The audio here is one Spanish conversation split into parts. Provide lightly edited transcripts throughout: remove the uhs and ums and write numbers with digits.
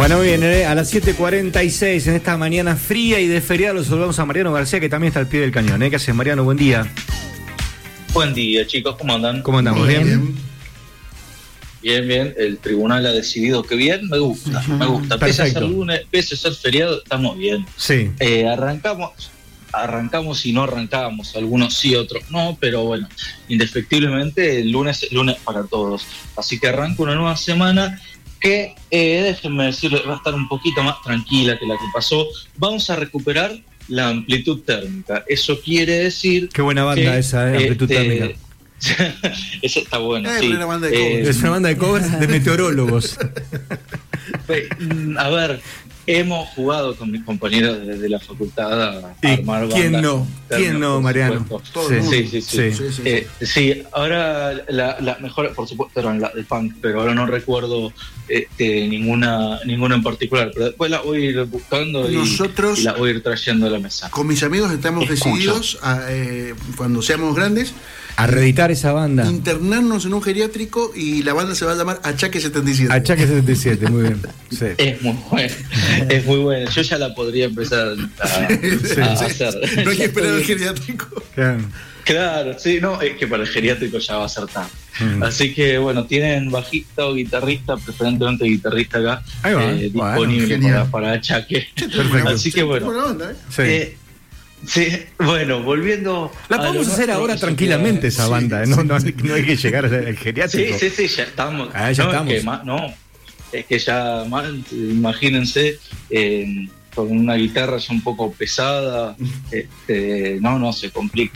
Bueno, bien, a las 7:46 en esta mañana fría y de feriado los saludamos a Mariano García, que también está al pie del cañón. ¿Qué haces, Mariano? Buen día. Buen día, chicos, ¿cómo andan? ¿Cómo andamos? ¿Bien? Bien. El tribunal ha decidido que bien, me gusta. Pese a ser lunes, pese a ser feriado, estamos bien. Sí. Arrancamos y no arrancábamos, algunos sí, otros no, pero bueno, indefectiblemente el lunes es lunes para todos. Así que arranca una nueva semana que, déjenme decirles, va a estar un poquito más tranquila que la que pasó. Vamos a recuperar la amplitud térmica. Eso quiere decir... Qué buena banda esa, amplitud térmica. Esa está buena, sí. Una banda de covers. Es una banda de covers de meteorólogos. A ver, hemos jugado con mis compañeros de la facultad a armar bandas. ¿Quién no, Mariano? Sí, ahora la mejor, por supuesto, eran las de punk, pero ahora no recuerdo ninguna en particular, pero después la voy a ir buscando y la voy a ir trayendo a la mesa. Con mis amigos estamos decididos cuando seamos grandes a reeditar esa banda, internarnos en un geriátrico y la banda se va a llamar Achaque 77. Achaque 77, muy bien. Sí. Es muy bueno. Yo ya la podría empezar a hacer. No hay que esperar al geriátrico. Claro, sí, no, es que para el geriátrico ya va a ser tarde. Así que bueno, tienen bajista o guitarrista, preferentemente guitarrista acá, disponible para Achaque. Así que bueno. Sí, bueno, volviendo. La podemos hacer ahora tranquilamente esa banda, no hay que llegar al geriátrico. Sí, ya estamos. Ya estamos. Es que ya, imagínense, con una guitarra ya un poco pesada, se complica.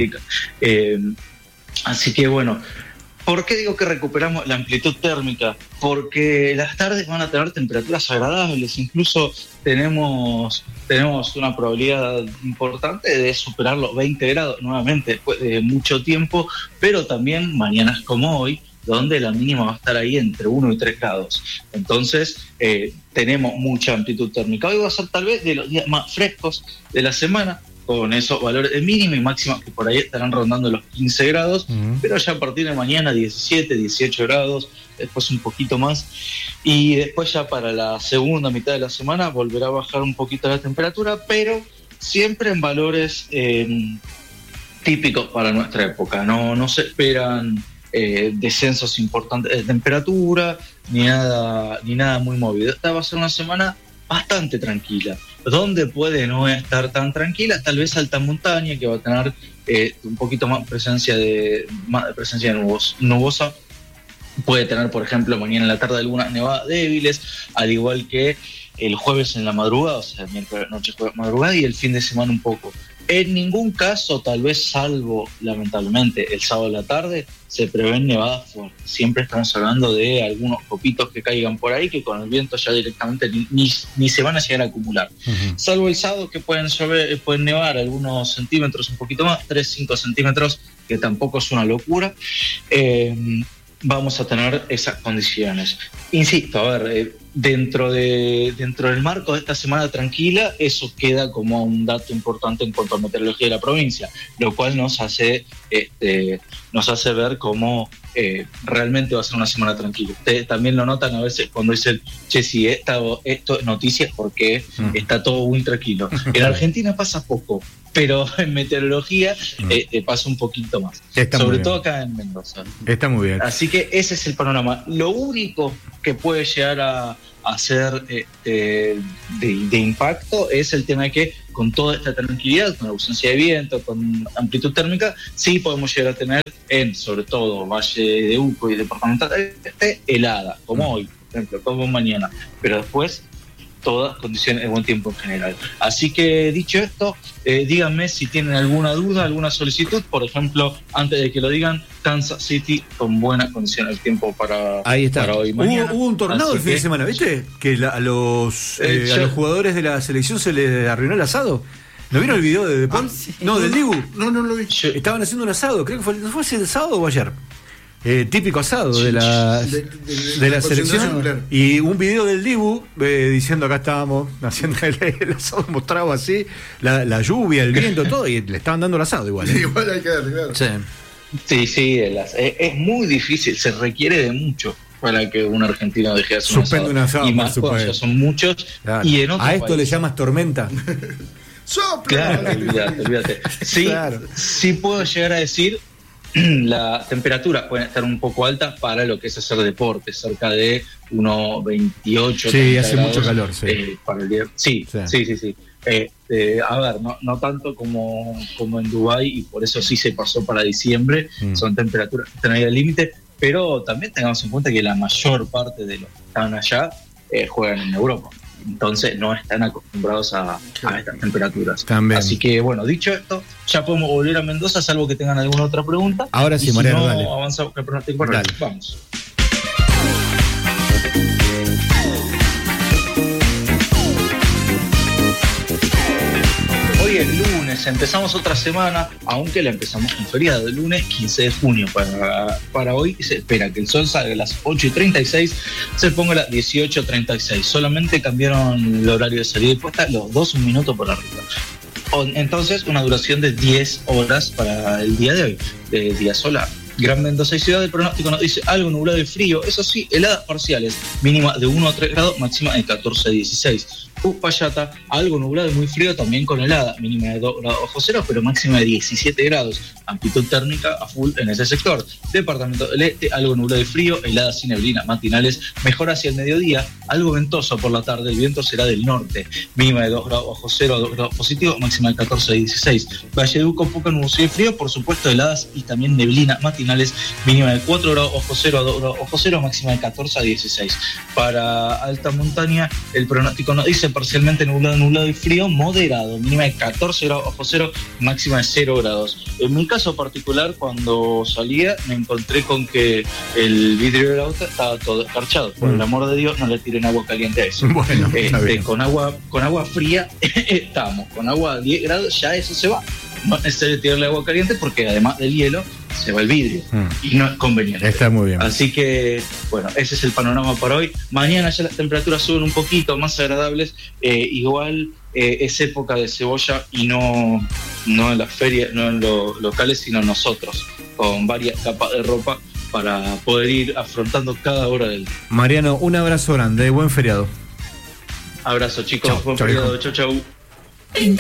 Así que bueno, ¿por qué digo que recuperamos la amplitud térmica? Porque las tardes van a tener temperaturas agradables, incluso tenemos una probabilidad importante de superar los 20 grados nuevamente después de mucho tiempo, pero también mañanas como hoy, donde la mínima va a estar ahí entre 1 y 3 grados. Entonces, tenemos mucha amplitud térmica. Hoy va a ser tal vez de los días más frescos de la semana, con esos valores de mínima y máxima que por ahí estarán rondando los 15 grados, pero ya a partir de mañana 17, 18 grados, después un poquito más, y después ya para la segunda mitad de la semana volverá a bajar un poquito la temperatura, pero siempre en valores típicos para nuestra época. No se esperan descensos importantes de temperatura, ni nada muy movido. Esta va a ser una semana bastante tranquila. Donde puede no estar tan tranquila, tal vez alta montaña, que va a tener un poquito más presencia de nubosa. Puede tener, por ejemplo, mañana en la tarde algunas nevadas débiles, al igual que el jueves en la madrugada, o sea, miércoles noche, jueves madrugada, y el fin de semana un poco. En ningún caso, tal vez salvo, lamentablemente, el sábado de la tarde, se prevén nevadas fuertes. Siempre estamos hablando de algunos copitos que caigan por ahí, que con el viento ya directamente ni se van a llegar a acumular. Salvo el sábado, que pueden nevar algunos centímetros, un poquito más, 3-5 centímetros, que tampoco es una locura. Vamos a tener esas condiciones. Insisto, a ver, dentro del marco de esta semana tranquila, eso queda como un dato importante en cuanto a meteorología de la provincia, lo cual nos hace ver cómo realmente va a ser una semana tranquila. Ustedes también lo notan a veces cuando dicen, che, si esto es noticias porque está todo muy tranquilo. En Argentina pasa poco, pero en meteorología pasa un poquito más. Sobre todo acá en Mendoza. Está muy bien. Así que ese es el panorama. Lo único que puede llegar a ser de impacto es el tema de que con toda esta tranquilidad, con la ausencia de viento, con amplitud térmica, sí podemos llegar a tener sobre todo Valle de Uco y Departamental helada, como hoy, por ejemplo, como mañana, pero después todas condiciones de buen tiempo en general. Así que, dicho esto, díganme si tienen alguna duda, alguna solicitud. Por ejemplo, antes de que lo digan, Kansas City con buenas condiciones del tiempo para hoy y mañana. Hubo un tornado el fin de semana, ¿viste? Que a los jugadores de la selección se les arruinó el asado. ¿No vieron el video de Depol? Sí. No, del Dibu. No lo vi. Estaban haciendo un asado, creo que fue el sábado o ayer. Típico asado de la selección. Y un video del Dibu diciendo acá estábamos haciendo el asado, mostrado así, la lluvia, el viento, todo, y le estaban dando el asado igual. Sí, igual hay que darle, claro. Sí, es muy difícil, se requiere de mucho para que un argentino deje de hacer suspende un asado. Y más cuando son muchos. Claro. Y en otros ¿A esto países le llamas tormenta? Claro, olvídate. Sí, claro. Sí puedo llegar a decir, la temperatura puede estar un poco alta para lo que es hacer deporte, cerca de 1,28. Sí, hace mucho calor, sí. Para el día. Sí. A ver, no tanto como en Dubái, y por eso sí se pasó para diciembre. Son temperaturas que están ahí al límite, pero también tengamos en cuenta que la mayor parte de los que están allá juegan en Europa. Entonces no están acostumbrados a estas temperaturas. También. Así que bueno, dicho esto, ya podemos volver a Mendoza, salvo que tengan alguna otra pregunta. Ahora sí, Mariano, si no, dale. Avanzamos con el pronóstico. Vamos. Hoy es lunes, empezamos otra semana, aunque la empezamos con feriado. El lunes 15 de junio. Para hoy se espera que el sol salga a las 8:36, se ponga a las 18:36. Solamente cambiaron el horario de salida y puesta los 2 un minuto por arriba. Entonces, una duración de 10 horas para el día de hoy, de día solar. Gran Mendoza y Ciudad, el pronóstico nos dice algo nublado y frío, eso sí, heladas parciales, mínima de 1 a 3 grados, máxima de 14 a 16. Uspallata, algo nublado y muy frío, también con helada, mínima de 2 grados bajo cero, pero máxima de 17 grados. Amplitud térmica a full en ese sector. Departamento del Este, algo nublado y frío, heladas y neblinas matinales, mejor hacia el mediodía, algo ventoso por la tarde, el viento será del norte, mínima de 2 grados bajo cero a 2 grados positivos, máxima de 14 a 16. Valleduco, poca nubosidad y frío, por supuesto heladas y también neblina matinales, mínima de 4 grados bajo cero a 2 grados bajo cero, máxima de 14 a 16. Para alta montaña, el pronóstico nos dice parcialmente nublado y frío, moderado, mínima de 14 grados bajo cero, máxima de 0 grados. En mi caso particular, cuando salía, me encontré con que el vidrio del auto estaba todo escarchado. Por el amor de Dios, no le tiren agua caliente a eso. Bueno, con agua fría estamos, con agua a 10 grados ya eso se va. No es necesario tirarle agua caliente porque además del hielo se va el vidrio y no es conveniente. Está muy bien. Así que, bueno, ese es el panorama para hoy. Mañana ya las temperaturas suben un poquito, más agradables. Igual es época de cebolla y no en las ferias, no en los locales, sino nosotros, con varias capas de ropa para poder ir afrontando cada hora del día. Mariano, un abrazo grande, buen feriado. Abrazo, chicos, buen feriado, chau.